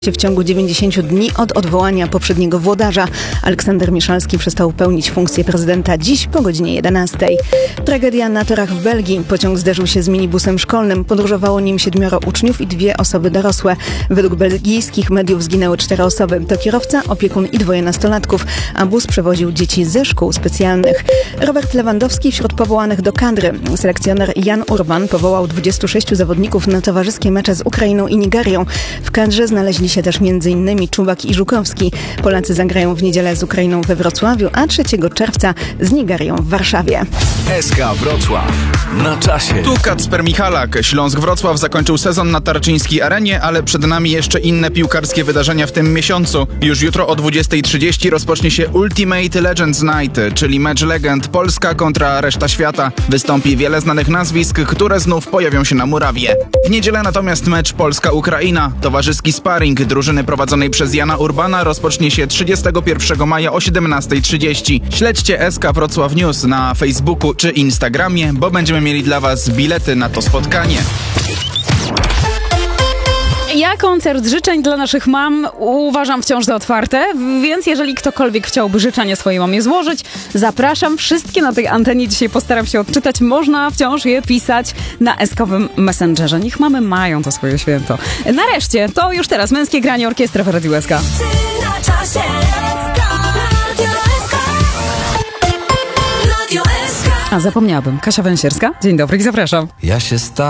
W ciągu 90 dni od odwołania poprzedniego włodarza Aleksander Miszalski przestał pełnić funkcję prezydenta dziś po godzinie 11. Tragedia na torach w Belgii. Pociąg zderzył się z minibusem szkolnym. Podróżowało nim 7 uczniów i 2 osoby dorosłe. Według belgijskich mediów zginęły 4 osoby. To kierowca, opiekun i 2 nastolatków, a bus przewoził dzieci ze szkół specjalnych. Robert Lewandowski wśród powołanych do kadry. Selekcjoner Jan Urban powołał 26 zawodników na towarzyskie mecze z Ukrainą i Nigerią. W kadrze znaleźli się też m.in. Czubak i Żukowski. Polacy zagrają w niedzielę z Ukrainą we Wrocławiu, a 3 czerwca z Nigerią w Warszawie. SK Wrocław. Na czasie. Tu Kacper Michalak. Śląsk Wrocław zakończył sezon na Tarczyńskiej Arenie, ale przed nami jeszcze inne piłkarskie wydarzenia w tym miesiącu. Już jutro o 20:30 rozpocznie się Ultimate Legends Night, czyli mecz legend Polska kontra reszta świata. Wystąpi wiele znanych nazwisk, które znów pojawią się na murawie. W niedzielę natomiast mecz Polska-Ukraina. Towarzyski sparring drużyny prowadzonej przez Jana Urbana rozpocznie się 31 maja o 17:30. Śledźcie SK Wrocław News na Facebooku czy Instagramie, bo będziemy mieli dla Was bilety na to spotkanie. Ja koncert życzeń dla naszych mam uważam wciąż za otwarte, więc jeżeli ktokolwiek chciałby życzenie swojej mamie złożyć, zapraszam. Wszystkie na tej antenie dzisiaj postaram się odczytać. Można wciąż je pisać na SK-owym Messengerze. Niech mamy mają to swoje święto. Nareszcie, to już teraz męskie granie orkiestra w Radiu SK. A zapomniałabym. Kasia Węsierska. Dzień dobry i zapraszam. Ja się